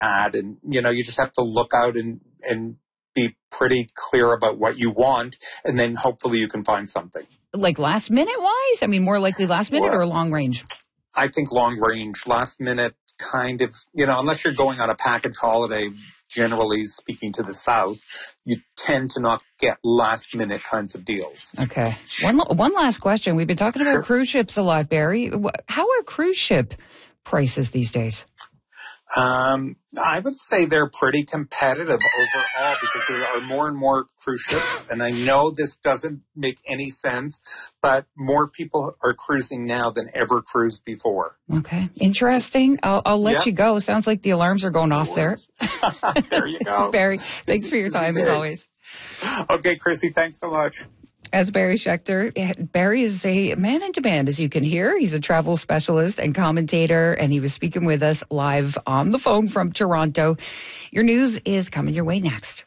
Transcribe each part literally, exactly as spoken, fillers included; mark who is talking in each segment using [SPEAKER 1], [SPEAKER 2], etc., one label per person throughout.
[SPEAKER 1] ad. And, you know, you just have to look out and, and be pretty clear about what you want, and then hopefully you can find something.
[SPEAKER 2] Like last minute wise? I mean, more likely last minute
[SPEAKER 1] Well,
[SPEAKER 2] or long range?
[SPEAKER 1] I think long range. Last minute kind of, you know, unless you're going on a package holiday, generally speaking, to the south, you tend to not get last minute kinds of deals.
[SPEAKER 2] Okay. One one last question. We've been talking about
[SPEAKER 1] Sure.
[SPEAKER 2] cruise ships a lot, Barry. How are cruise ship prices these days?
[SPEAKER 1] Um, I would say they're pretty competitive overall because there are more and more cruise ships. And I know this doesn't make any sense, but more people are cruising now than ever cruised before.
[SPEAKER 2] Okay. Interesting. I'll, I'll let
[SPEAKER 1] Yeah.
[SPEAKER 2] you go. Sounds like the alarms are going off there.
[SPEAKER 1] There you go.
[SPEAKER 2] Barry, thanks for your time as always.
[SPEAKER 1] Okay, Chrissy, thanks so much.
[SPEAKER 2] As Barry Schechter. Barry is a man in demand, as you can hear. He's a travel specialist and commentator, and he was speaking with us live on the phone from Toronto. Your news is coming your way next.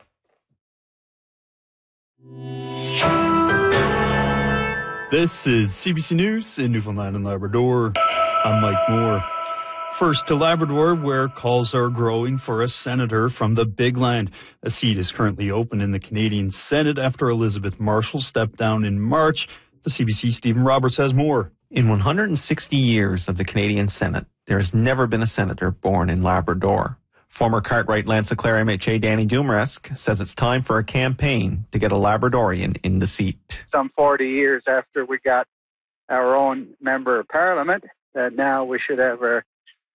[SPEAKER 3] This is C B C News in Newfoundland and Labrador. I'm Mike Moore. First to Labrador, where calls are growing for a senator from the Big Land. A seat is currently open in the Canadian Senate after Elizabeth Marshall stepped down in March. The C B C's Stephen Roberts has more.
[SPEAKER 4] In one hundred sixty years of the Canadian Senate, there has never been a senator born in Labrador. Former Cartwright Lanse-Clare M H A Danny Dumaresque says it's time for a campaign to get a Labradorian in the seat.
[SPEAKER 5] Some forty years after we got our own member of parliament, uh, now we should have our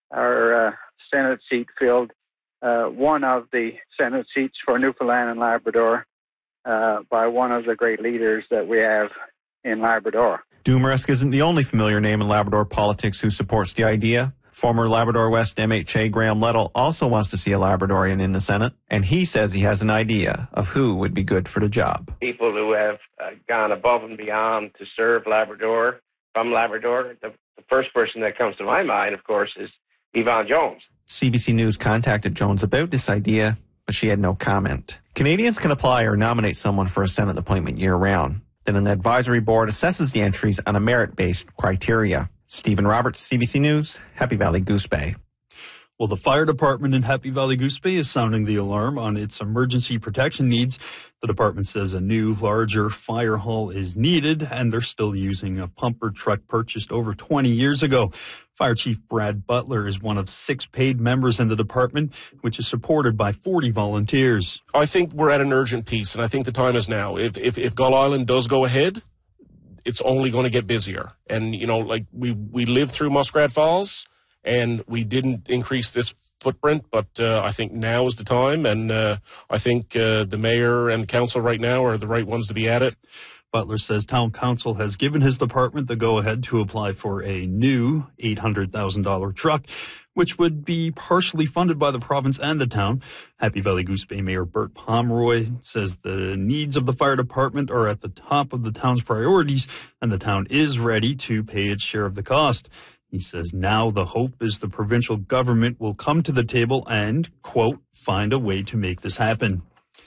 [SPEAKER 5] our uh, Senate seat filled, uh, one of the Senate seats for Newfoundland and Labrador uh, by one of the great leaders that we have in Labrador.
[SPEAKER 4] Dumaresque isn't the only familiar name in Labrador politics who supports the idea. Former Labrador West M H A Graham Lettle also wants to see a Labradorian in the Senate, and he says he has an idea of who would be good for the job.
[SPEAKER 6] People who have uh, gone above and beyond to serve Labrador, from Labrador. The, the first person that comes to my mind, of course, is Yvonne Jones.
[SPEAKER 4] C B C News contacted Jones about this idea, but she had no comment. Canadians can apply or nominate someone for a Senate appointment year-round. Then an advisory board assesses the entries on a merit-based criteria. Stephen Roberts, C B C News, Happy Valley Goose Bay.
[SPEAKER 3] Well, the fire department in Happy Valley Goose Bay is sounding the alarm on its emergency protection needs. The department says a new, larger fire hall is needed, and they're still using a pumper truck purchased over twenty years ago. Fire Chief Brad Butler is one of six paid members in the department, which is supported by forty volunteers.
[SPEAKER 7] I think we're at an urgent piece, and I think the time is now. If if, if Gull Island does go ahead, it's only going to get busier. And, you know, like we, we lived through Muskrat Falls, and we didn't increase this footprint, but uh, I think now is the time, and uh, I think uh, the mayor and council right now are the right ones to be at it.
[SPEAKER 3] Butler says town council has given his department the go-ahead to apply for a new eight hundred thousand dollars truck, which would be partially funded by the province and the town. Happy Valley Goose Bay Mayor Bert Pomeroy says the needs of the fire department are at the top of the town's priorities, and the town is ready to pay its share of the cost. He says now the hope is the provincial government will come to the table and, quote, find a way to make this happen.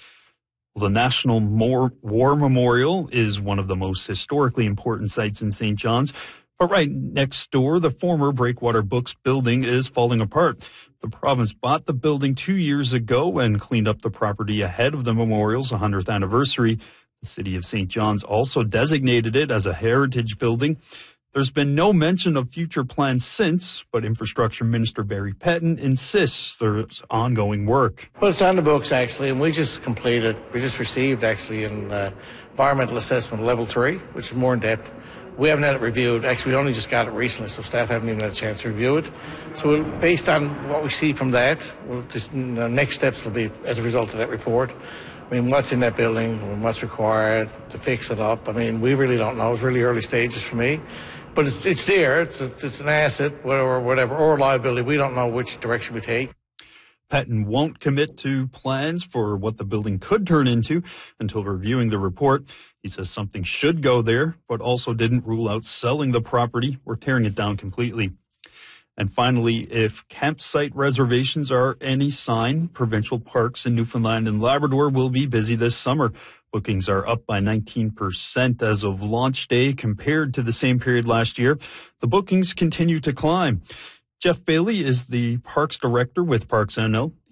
[SPEAKER 3] The National War Memorial is one of the most historically important sites in Saint John's, but right next door, the former Breakwater Books building is falling apart. The province bought the building two years ago and cleaned up the property ahead of the memorial's one hundredth anniversary. The city of Saint John's also designated it as a heritage building. There's been no mention of future plans since, but Infrastructure Minister Barry Pettin insists there's ongoing work.
[SPEAKER 8] Well, it's on the books, actually, and we just completed, we just received, actually, an uh, environmental assessment level three, which is more in depth. We haven't had it reviewed. Actually, we only just got it recently, so staff haven't even had a chance to review it. So we'll, based on what we see from that, we'll just, the next steps will be as a result of that report. I mean, what's in that building, what's required to fix it up. I mean, we really don't know. It's really early stages for me. But it's, it's there. It's, a, it's an asset or whatever, or liability. We don't know which direction we take.
[SPEAKER 3] Pettin won't commit to plans for what the building could turn into until reviewing the report. He says something should go there, but also didn't rule out selling the property or tearing it down completely. And finally, if campsite reservations are any sign, provincial parks in Newfoundland and Labrador will be busy this summer. Bookings are up by nineteen percent as of launch day compared to the same period last year. The bookings continue to climb. Jeff Bailey is the Parks Director with Parks N L.